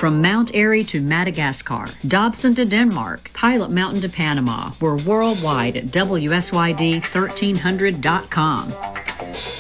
From Mount Airy to Madagascar, Dobson to Denmark, Pilot Mountain to Panama, we're worldwide at WSYD1300.com.